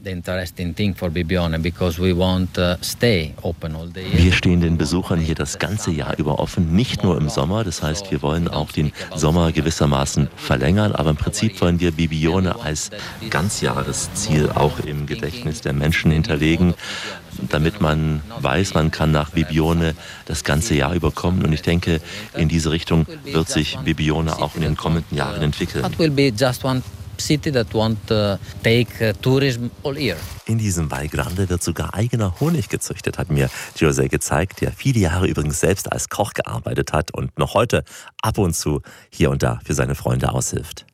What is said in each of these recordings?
Wir stehen den Besuchern hier das ganze Jahr über offen, nicht nur im Sommer. Das heißt, wir wollen auch den Sommer gewissermaßen verlängern, aber im Prinzip wollen wir Bibione als Ganzjahresziel auch im Gedächtnis der Menschen hinterlegen, damit man weiß, man kann nach Bibione das ganze Jahr über kommen. Und ich denke, in diese Richtung wird sich Bibione auch in den kommenden Jahren entwickeln. In diesem Val Grande wird sogar eigener Honig gezüchtet, hat mir José gezeigt, der viele Jahre übrigens selbst als Koch gearbeitet hat und noch heute ab und zu hier und da für seine Freunde aushilft.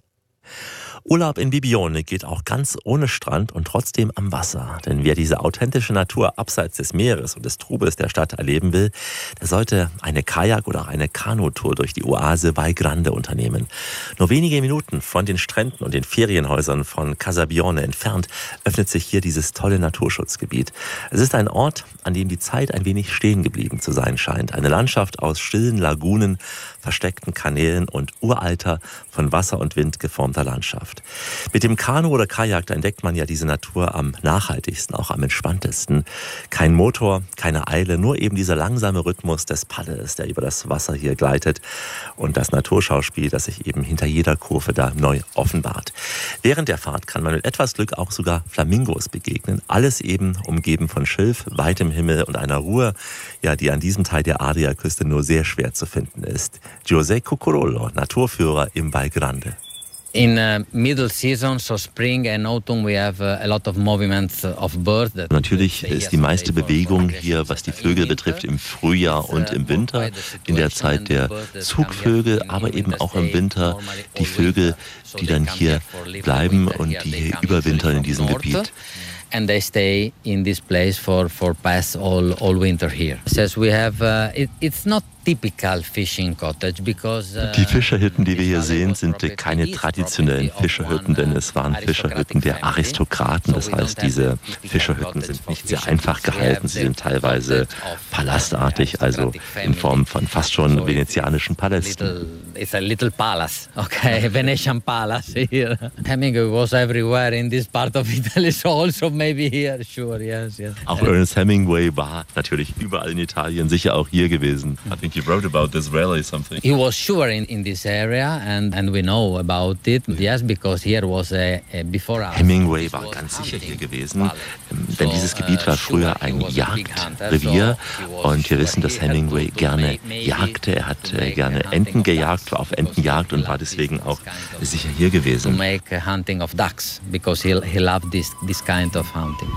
Urlaub in Bibione geht auch ganz ohne Strand und trotzdem am Wasser. Denn wer diese authentische Natur abseits des Meeres und des Trubels der Stadt erleben will, der sollte eine Kajak- oder auch eine Kanutour durch die Oase Val Grande unternehmen. Nur wenige Minuten von den Stränden und den Ferienhäusern von Casabione entfernt öffnet sich hier dieses tolle Naturschutzgebiet. Es ist ein Ort, an dem die Zeit ein wenig stehen geblieben zu sein scheint. Eine Landschaft aus stillen Lagunen, versteckten Kanälen und uralter, von Wasser und Wind geformter Landschaft. Mit dem Kanu oder Kajak, da entdeckt man ja diese Natur am nachhaltigsten, auch am entspanntesten. Kein Motor, keine Eile, nur eben dieser langsame Rhythmus des Paddels, der über das Wasser hier gleitet und das Naturschauspiel, das sich eben hinter jeder Kurve da neu offenbart. Während der Fahrt kann man mit etwas Glück auch sogar Flamingos begegnen. Alles eben umgeben von Schilf, weitem Himmel und einer Ruhe, ja, die an diesem Teil der Adriaküste nur sehr schwer zu finden ist. José Cucurullo, Naturführer im Val Grande. In middle season, so spring and autumn, we have a lot of movements of birds. Natürlich ist die meiste Bewegung hier, was die Vögel betrifft, im Frühjahr und im Winter, in der Zeit der Zugvögel, aber eben auch im Winter die Vögel, die dann hier bleiben und die hier überwintern in diesem Gebiet. And they stay in this place for past all winter here. Says we have it's not typical fishing cottage because die Fischerhütten, die wir hier sehen, sind keine traditionellen Fischerhütten, denn es waren Fischerhütten der Aristokraten. Das heißt, diese Fischerhütten sind nicht sehr einfach gehalten. Sie sind teilweise palastartig, also in Form von fast schon venezianischen Palästen. It's a little palace, okay, Venetian palace here. Hemingway was everywhere in this part of Italy, so also maybe here, sure, yes. Auch Ernest Hemingway war natürlich überall in Italien, sicher auch hier gewesen. I think he wrote about this valley something. He was sure in this area and we know about it. Yes, because here was a before us. Hemingway war ganz sicher hier gewesen, denn dieses Gebiet war früher ein Jagdrevier und wir wissen, dass Hemingway gerne jagte. Er hat gerne Enten gejagt, war auf Entenjagd und war deswegen auch sicher hier gewesen. To make hunting of ducks because he loved this kind of hunting.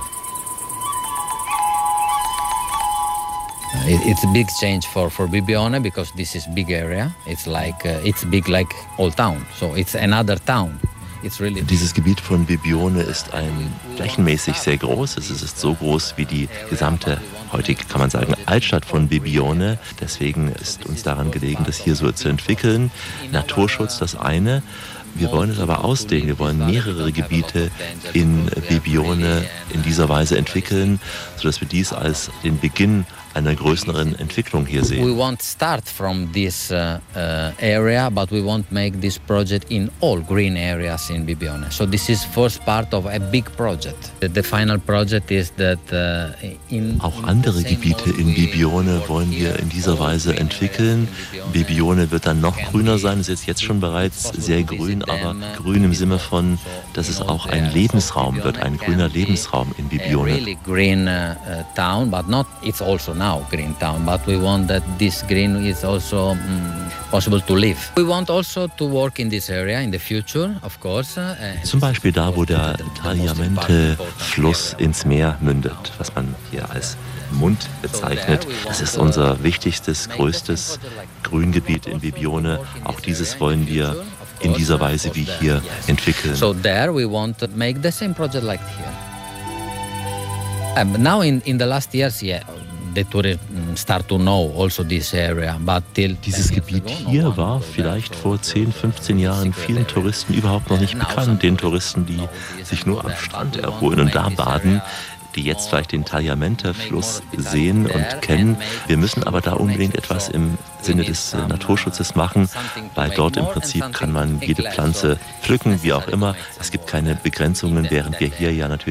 It's a big change for Bibione because this is big area. It's like it's big like Old Town, so it's another town. It's really Dieses Gebiet von Bibione ist flächenmäßig sehr groß. Es ist so groß wie die gesamte, heute kann man sagen, Altstadt von Bibione. Deswegen ist uns daran gelegen, das hier so zu entwickeln. Naturschutz das eine. Wir wollen es aber ausdehnen. Wir wollen mehrere Gebiete in Bibione in dieser Weise entwickeln, sodass wir dies als den Beginn einer größeren Entwicklung hier sehen. We won't start from this area, but we won't make this project in all green areas in Bibione. So this is first part of a big project. The final project is that auch andere Gebiete in Bibione wollen wir in dieser Weise entwickeln. Bibione wird dann noch grüner sein. Es ist jetzt schon bereits sehr grün, aber grün im Sinne von, dass es auch ein Lebensraum wird, ein grüner Lebensraum in Bibione. Really green town, but not it's also now green town, but we want that this green is also possible to live. We want also to work in this area in the future, of course. Zum Beispiel da, wo der Tagliamente-Fluss ins Meer mündet, was man hier als Mund bezeichnet. Das ist unser wichtigstes, größtes Grüngebiet in Bibione. Auch dieses wollen wir in dieser Weise wie hier entwickeln. So there we want to make the same project like here. Now in the last years, yeah. The tourists start to know also this area, but till dieses Gebiet hier war vielleicht vor 10, 15 Jahren vielen Touristen überhaupt noch nicht bekannt. Den Touristen, die sich nur am Strand erholen und da baden, die jetzt vielleicht den Tagliamente-Fluss sehen und kennen. Wir müssen aber da unbedingt etwas im Sinne des Naturschutzes machen, weil dort im Prinzip kann man jede Pflanze pflücken, wie auch immer. Es gibt keine Begrenzungen, während wir hier ja natürlich